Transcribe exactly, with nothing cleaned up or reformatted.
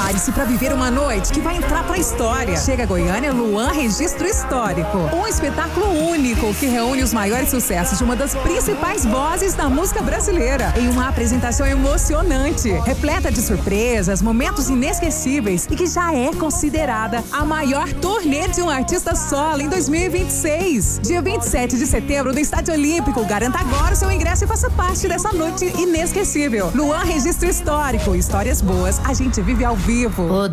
Prepare-se para viver uma noite que vai entrar para a história. Chega a Goiânia Luan Registro Histórico. Um espetáculo único que reúne os maiores sucessos de uma das principais vozes da música brasileira em uma apresentação emocionante, repleta de surpresas, momentos inesquecíveis e que já é considerada a maior turnê de um artista solo em dois mil e vinte e seis. Dia vinte e sete de setembro no Estádio Olímpico. Garanta agora o seu ingresso e faça parte dessa noite inesquecível. Luan Registro Histórico. Histórias boas, a gente vive ao vivo.